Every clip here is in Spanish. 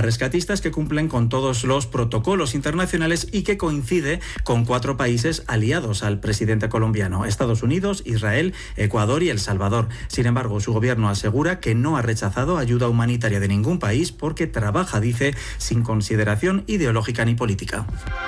a rescatistas que cumplen con todos los protocolos internacionales y que coincide con 4 países aliados al presidente colombiano: Estados Unidos, Israel, Ecuador y El Salvador. Sin embargo, su gobierno asegura que no ha rechazado ayuda humanitaria de ningún país porque trabaja, dice, sin consideración ideológica ni política.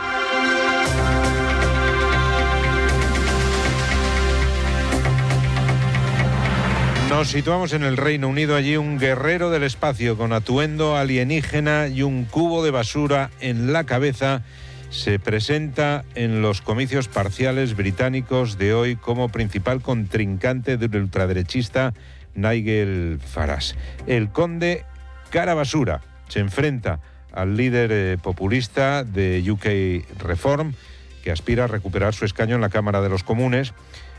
Nos situamos en el Reino Unido. Allí un guerrero del espacio con atuendo alienígena y un cubo de basura en la cabeza se presenta en los comicios parciales británicos de hoy como principal contrincante del ultraderechista Nigel Farage. El conde cara basura se enfrenta al líder populista de UK Reform, que aspira a recuperar su escaño en la Cámara de los Comunes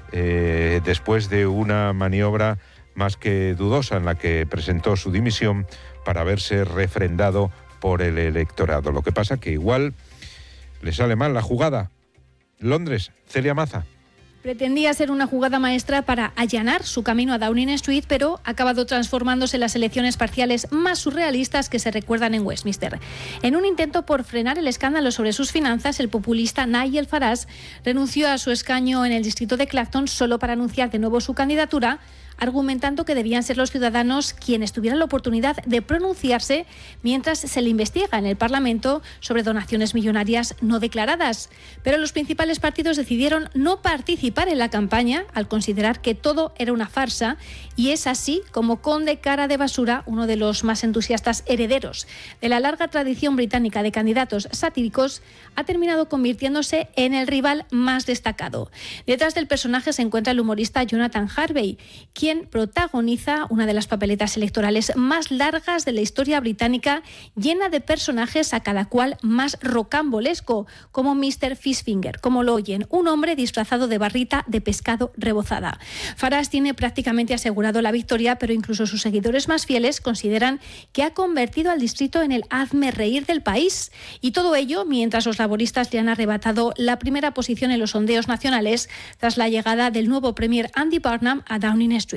después de una maniobra más que dudosa en la que presentó su dimisión para verse refrendado por el electorado. Lo que pasa que igual le sale mal la jugada. Londres, Celia Maza. Pretendía ser una jugada maestra para allanar su camino a Downing Street, pero ha acabado transformándose en las elecciones parciales más surrealistas que se recuerdan en Westminster. En un intento por frenar el escándalo sobre sus finanzas, el populista Nigel Farage renunció a su escaño en el distrito de Clacton solo para anunciar de nuevo su candidatura, argumentando que debían ser los ciudadanos quienes tuvieran la oportunidad de pronunciarse mientras se le investiga en el Parlamento sobre donaciones millonarias no declaradas. Pero los principales partidos decidieron no participar en la campaña al considerar que todo era una farsa, y es así como Conde Cara de Basura, uno de los más entusiastas herederos de la larga tradición británica de candidatos satíricos, ha terminado convirtiéndose en el rival más destacado. Detrás del personaje se encuentra el humorista Jonathan Harvey, quien protagoniza una de las papeletas electorales más largas de la historia británica, llena de personajes a cada cual más rocambolesco, como Mr. Fishfinger, como lo oyen, un hombre disfrazado de barrita de pescado rebozada. Farage tiene prácticamente asegurado la victoria, pero incluso sus seguidores más fieles consideran que ha convertido al distrito en el hazme reír del país. Y todo ello mientras los laboristas le han arrebatado la primera posición en los sondeos nacionales tras la llegada del nuevo premier Andy Burnham a Downing Street.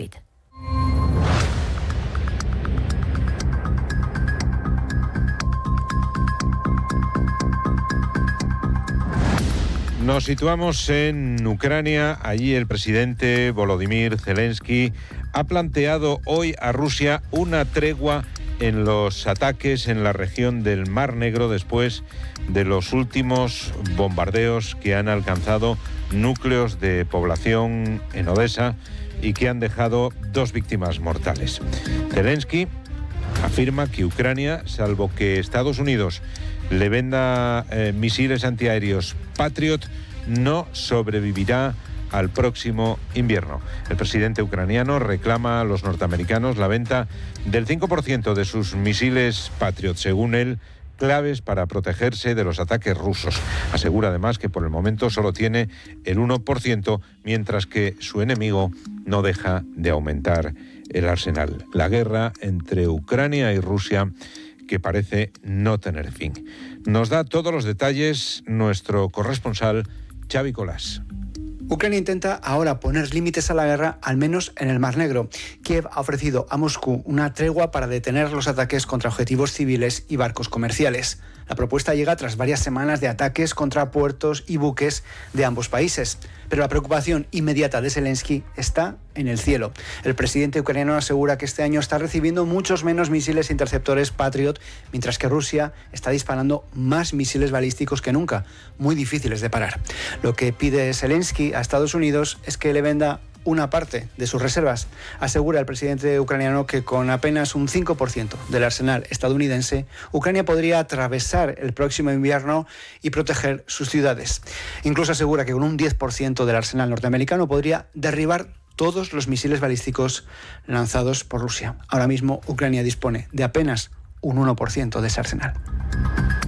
Nos situamos en Ucrania. Allí el presidente Volodymyr Zelensky ha planteado hoy a Rusia una tregua en los ataques en la región del Mar Negro después de los últimos bombardeos que han alcanzado núcleos de población en Odessa y que han dejado 2 víctimas mortales. Zelensky afirma que Ucrania, salvo que Estados Unidos le venda misiles antiaéreos Patriot, no sobrevivirá al próximo invierno. El presidente ucraniano reclama a los norteamericanos la venta del 5% de sus misiles Patriot, según él, claves para protegerse de los ataques rusos. Asegura además que por el momento solo tiene el 1%, mientras que su enemigo no deja de aumentar el arsenal. La guerra entre Ucrania y Rusia, que parece no tener fin. Nos da todos los detalles nuestro corresponsal Xavi Colás. Ucrania intenta ahora poner límites a la guerra, al menos en el Mar Negro. Kiev ha ofrecido a Moscú una tregua para detener los ataques contra objetivos civiles y barcos comerciales. La propuesta llega tras varias semanas de ataques contra puertos y buques de ambos países. Pero la preocupación inmediata de Zelensky está en el cielo. El presidente ucraniano asegura que este año está recibiendo muchos menos misiles interceptores Patriot, mientras que Rusia está disparando más misiles balísticos que nunca, muy difíciles de parar. Lo que pide Zelensky a Estados Unidos es que le venda una parte de sus reservas. Asegura el presidente ucraniano que con apenas un 5% del arsenal estadounidense, Ucrania podría atravesar el próximo invierno y proteger sus ciudades. Incluso asegura que con un 10% del arsenal norteamericano podría derribar todos los misiles balísticos lanzados por Rusia. Ahora mismo Ucrania dispone de apenas un 1% de ese arsenal.